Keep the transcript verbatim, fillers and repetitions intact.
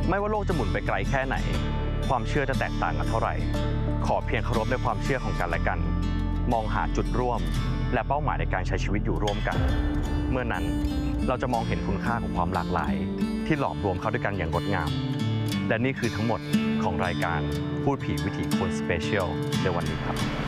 ไม่ว่าโลกจะหมุนไปไกลแค่ไหนความเชื่อจะแตกต่างกันเท่าไหร่ขอเพียงเคารพในความเชื่อของกันและกันมองหาจุดร่วมและเป้าหมายในการใช้ชีวิตอยู่ร่วมกันเมื่อนั้นเราจะมองเห็นคุณค่าของความหลากหลายที่หลอมรวมเข้าด้วยกันอย่างงดงามและนี่คือทั้งหมดของรายการพูดผีวิถีคนสเปเชียลในวันนี้ครับ